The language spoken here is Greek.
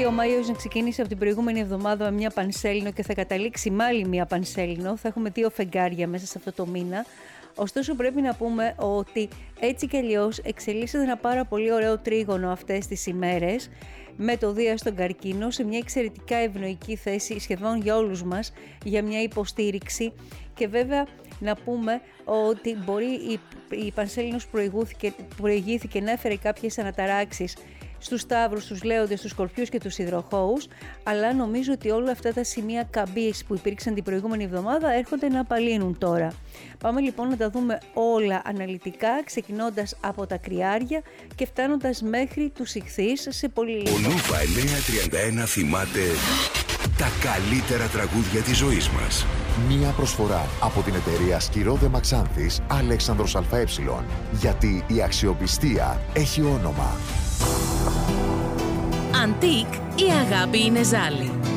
Μπορεί ο Μάιος να ξεκινήσει από την προηγούμενη εβδομάδα με μια πανσέλινο και θα καταλήξει με άλλη μια πανσέλινο. Θα έχουμε 2 φεγγάρια μέσα σε αυτό το μήνα. Ωστόσο πρέπει να πούμε ότι έτσι κι αλλιώς εξελίσσεται ένα πάρα πολύ ωραίο τρίγωνο αυτές τις ημέρες με το Δία στον Καρκίνο σε μια εξαιρετικά ευνοϊκή θέση σχεδόν για όλους μας για μια υποστήριξη. Και βέβαια να πούμε ότι μπορεί η πανσέλινος προηγήθηκε να έφερε κάποιες αναταράξεις στους Σταύρους, στους Λέοντες, στους Σκορπιούς και τους Υδροχόους, αλλά νομίζω ότι όλα αυτά τα σημεία καμπής που υπήρξαν την προηγούμενη εβδομάδα έρχονται να απαλύνουν τώρα. Πάμε λοιπόν να τα δούμε όλα αναλυτικά, ξεκινώντας από τα Κριάρια και φτάνοντας μέχρι τους Ιχθύς σε πολύ λίγο. Ο Νούβα 931 θυμάται τα καλύτερα τραγούδια της ζωής μας. Μία προσφορά από την εταιρεία Σκυρόδε Μαξάνθης Αλέξανδρος ΑΕ. Γιατί η αξιοπιστία έχει όνομα. Αντίκ, η αγάπη είναι ζάλι.